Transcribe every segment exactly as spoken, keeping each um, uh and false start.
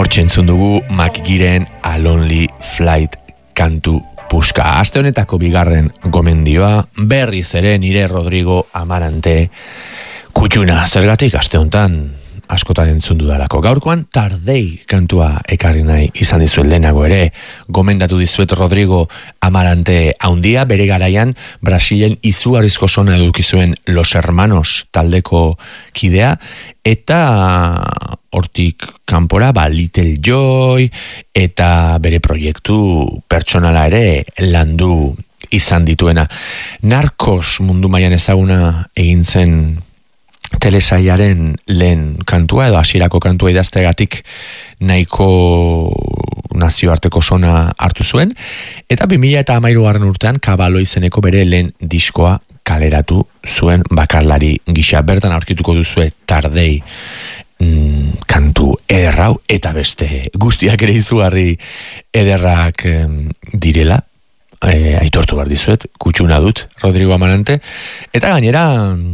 Hortxe entzun dugu Makigiren A Lonely Flight kantu puska. Aste honetako bigarren gomendioa, berriz ere nire Rodrigo Amarante kutxuna. Zergatik aste honetan askotan entzun dudalako. Gaurkoan Tardei kantua ekarri nahi izan dizuet, lehenago ere gomendatu dizuet Rodrigo Amarante haundia, bere garaian Brasilen izugarrizko sona eduki zuen Los Hermanos taldeko kidea, eta hortik kanpora ba Little Joy eta bere proiektu pertsonala ere landu izan dituena. Narcos mundu mailan ezaguna egin zen telesaiaren lehen kantua edo hasierako kantua idaztegatik nahiko nazioarteko sona hartu zuen, eta bi mila hamairugarren urtean Kabalo izeneko bere lehen diskoa kaleratu zuen bakarlari gisa. Bertan aurkituko duzue Tardei mm, kantu ederrau eta beste guztiak ere izugarri ederrak em, direla. E, aitortu behar dizuet, kutxuna dut Rodrigo Amarante, eta gainera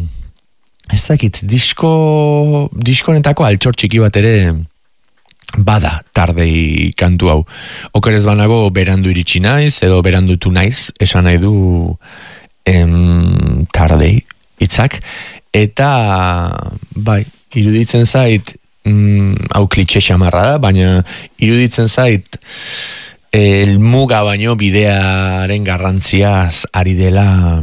ez dakit, disko diskonetako altxor txiki bat ere bada Tardei kantu hau. Okerez banago berandu iritsi naiz edo berandutu naiz, esan nahi du em, Tardei hitzak, eta bai, iruditzen zait mm, hau klitxe xamarra da, baina iruditzen zait el muga baino bidearen garrantziaz ari dela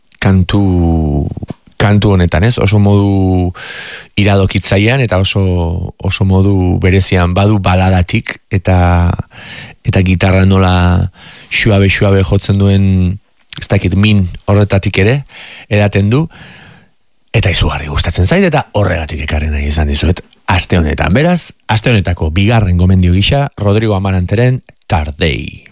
kantu kantu honetan, ez? Oso modu iradokitzailean eta oso oso modu berezian badu baladatik eta eta gitarra nola xuabe xuabe jotzen duen, ez dakit, min horretatik ere edaten du, eta izugarri gustatzen zait, eta horregatik ekarri nahi izan dizuet aste honetan. Beraz, aste honetako bigarren gomendio gisa Rodrigo Amaranteren Tardei.